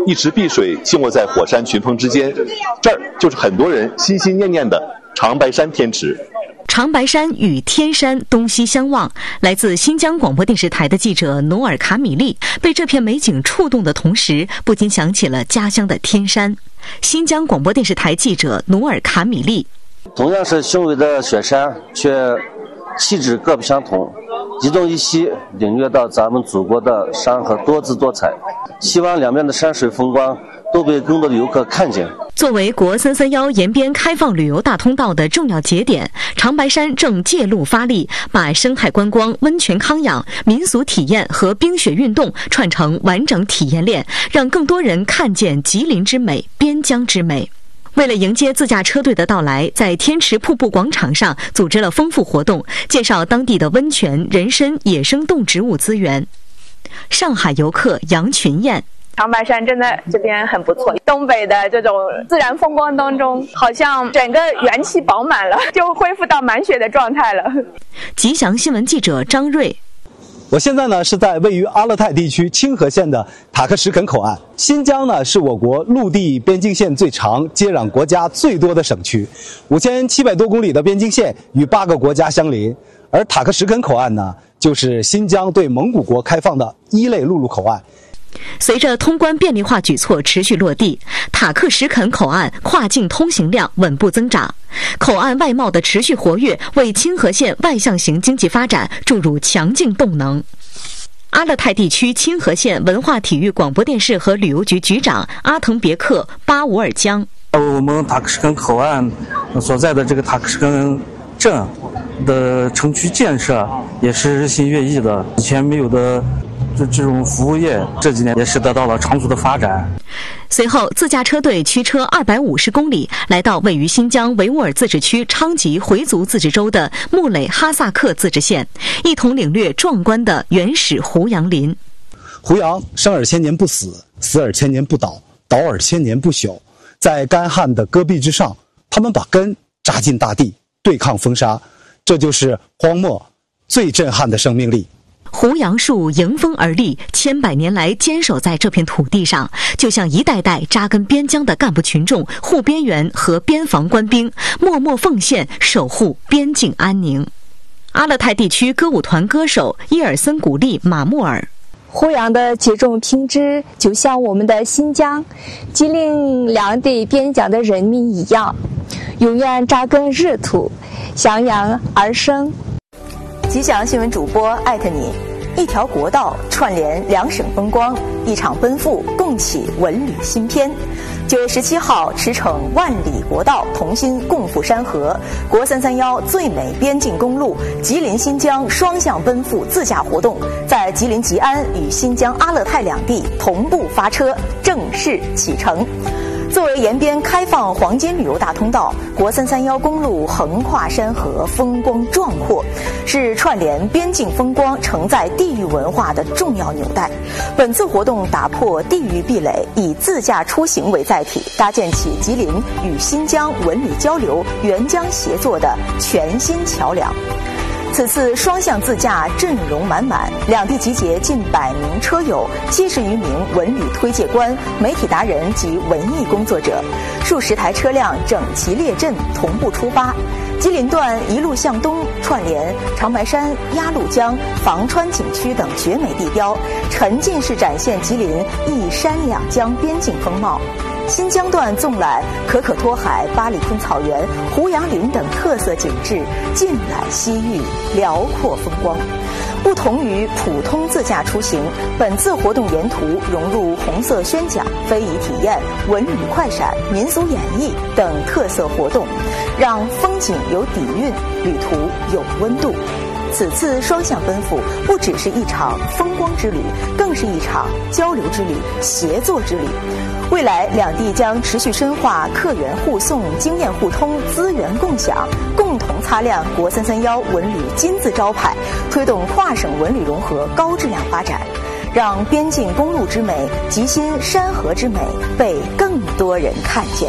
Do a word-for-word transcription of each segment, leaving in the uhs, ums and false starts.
一池碧水静卧在火山群峰之间，这儿就是很多人心心念念的长白山天池。 长白山与天山东西相望，来自新疆广播电视台的记者努尔卡米利被这片美景触动的同时，不禁想起了家乡的天山。新疆广播电视台记者努尔卡米利， 同样是雄伟的雪山，却气质各不相同，一东一西领略到咱们祖国的山河多姿多彩。希望两边的山水风光都被更多的游客看见。 作为国三三幺沿边开放旅游大通道的重要节点，长白山正借路发力，把生态观光、温泉康养、民俗体验和冰雪运动串成完整体验链，让更多人看见吉林之美、边疆之美。为了迎接自驾车队的到来，在天池瀑布广场上组织了丰富活动，介绍当地的温泉、人参、野生动植物资源。上海游客杨群燕， 长白山真的这边很不错，东北的这种自然风光当中，好像整个元气饱满了，就恢复到满血的状态了。 吉祥新闻记者张瑞， 我现在呢是在位于阿勒泰地区清河县的塔克什肯口岸。新疆呢是我国陆地边境线最长、接壤国家最多的省区，五千七百多公里的边境线与八个国家相邻。而塔克什肯口岸呢，就是新疆对蒙古国开放的一类陆路口岸。 随着通关便利化举措持续落地，塔克什肯口岸跨境通行量稳步增长，口岸外贸的持续活跃为清河县外向型经济发展注入强劲动能。阿勒泰地区清河县文化体育广播电视和旅游局局长阿腾别克巴乌尔江， 我们塔克什肯口岸所在的这个塔克什肯镇的城区建设也是日新月异的，以前没有的这这种服务业这几年也是得到了长足的发展。 随后，自驾车队驱车二百五十公里，来到位于新疆维吾尔自治区昌吉回族自治州的木垒哈萨克自治县，一同领略壮观的原始胡杨林。 胡杨生而千年不死，死而千年不倒，倒而千年不朽。在干旱的戈壁之上，他们把根扎进大地，对抗风沙，这就是荒漠最震撼的生命力。 胡杨树迎风而立，千百年来坚守在这片土地上，就像一代代扎根边疆的干部群众、护边员和边防官兵，默默奉献，守护边境安宁。阿勒泰地区歌舞团歌手伊尔森古丽马木尔， 胡杨的举重平直，就像我们的新疆、吉林两地边疆的人民一样，永远扎根热土，向阳而生。 吉祥新闻主播艾特你，一条国道串联两省风光，一场奔赴共启文旅新篇。九月十七号，驰骋万里国道，同心共赴山河。国三三幺最美边境公路吉林新疆双向奔赴自驾活动，在吉林吉安与新疆阿勒泰两地同步发车，正式启程。作为沿边开放黄金旅游大通道，国三三幺公路横跨山河，风光壮阔，是串联边境风光、承载地域文化的重要纽带。本次活动打破地域壁垒，以自驾出行为载体，搭建起吉林与新疆文旅交流、援疆协作的全新桥梁。此次双向自驾阵容满满，两地集结近百名车友、七十余名文旅推介官、媒体达人及文艺工作者，数十台车辆整齐列阵，同步出发。吉林段一路向东，串联长白山、鸭绿江、房川景区等绝美地标，沉浸式展现吉林一山两江边境风貌。新疆段纵览可可托海、八里坤草原、胡杨林等特色景致，尽览西域辽阔风光。不同于普通自驾出行，本次活动沿途融入红色宣讲、非遗体验、文旅快闪、民俗演绎等特色活动，让风景有底蕴，旅途有温度。此次双向奔赴不只是一场风光之旅，更是一场交流之旅、协作之旅。未来两地将持续深化客源互送、经验互通、资源共享，共同擦亮国三三幺文旅金字招牌，推动跨省文旅融合高质量发展，让边境公路之美、吉新山河之美被更多人看见。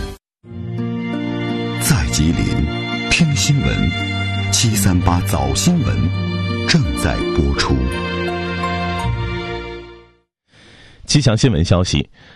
在吉林听新闻，七三八早新闻正在播出。 吉祥新闻消息，